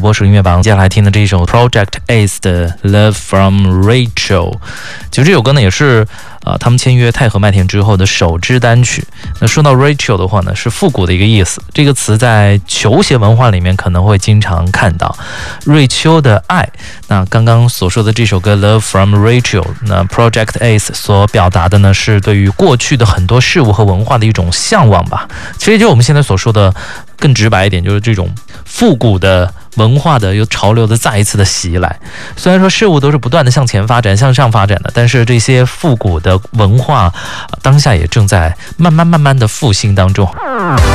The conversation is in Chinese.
播室音乐榜，接下来听的这一首 Project Ace 的 Love from Rachel。其实这首歌呢也是他们签约太和麦田之后的首支单曲。那说到 Rachel 的话呢，是复古的一个意思，这个词在球鞋文化里面可能会经常看到。瑞秋的爱，那刚刚所说的这首歌 Love from Rachel， 那 Project Ace 所表达的呢是对于过去的很多事物和文化的一种向往吧。其实就我们现在所说的更直白一点，就是这种复古的文化的有潮流的再一次的袭来。虽然说事物都是不断的向前发展向上发展的，但是这些复古的文化当下也正在慢慢的复兴当中。